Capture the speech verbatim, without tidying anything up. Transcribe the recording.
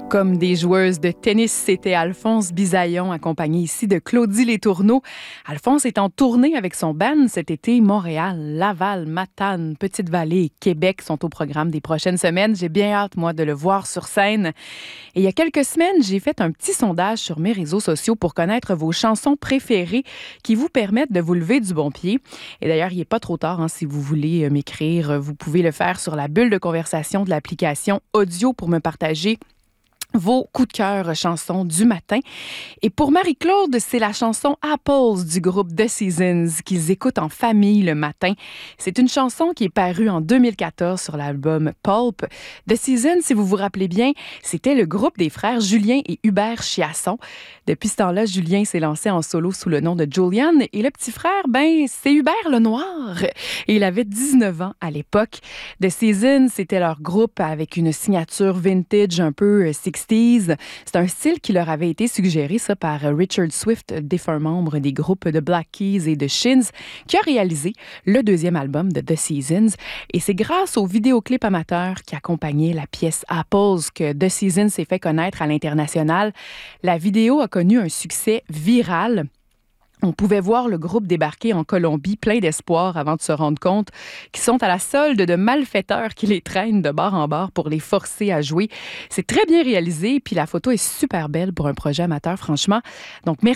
Comme des joueuses de tennis, c'était Alphonse Bisaillon, accompagnée ici de Claudie Letourneau. Alphonse est en tournée avec son band cet été. Montréal, Laval, Matane, Petite-Vallée et Québec sont au programme des prochaines semaines. J'ai bien hâte, moi, de le voir sur scène. Et il y a quelques semaines, j'ai fait un petit sondage sur mes réseaux sociaux pour connaître vos chansons préférées qui vous permettent de vous lever du bon pied. Et d'ailleurs, il n'est pas trop tard, hein, si vous voulez m'écrire. Vous pouvez le faire sur la bulle de conversation de l'application audio pour me partager vos coups de cœur chansons du matin. Et pour Marie-Claude, c'est la chanson Apples du groupe The Seasons qu'ils écoutent en famille le matin. C'est une chanson qui est parue en deux mille quatorze sur l'album Pulp. The Seasons, si vous vous rappelez bien, c'était le groupe des frères Julien et Hubert Chiasson. Depuis ce temps-là, Julien s'est lancé en solo sous le nom de Julian et le petit frère, ben, c'est Hubert le Noir. Et il avait dix-neuf ans à l'époque. The Seasons, c'était leur groupe avec une signature vintage un peu sixties. C'est un style qui leur avait été suggéré ça, par Richard Swift, défunt membre des groupes de Black Keys et de Shins, qui a réalisé le deuxième album de The Seasons. Et c'est grâce au vidéoclip amateur qui accompagnait la pièce Apples que The Seasons s'est fait connaître à l'international. La vidéo a connu un succès viral. On pouvait voir le groupe débarquer en Colombie plein d'espoir avant de se rendre compte qu'ils sont à la solde de malfaiteurs qui les traînent de bar en bar pour les forcer à jouer. C'est très bien réalisé, puis la photo est super belle pour un projet amateur, franchement. Donc, merci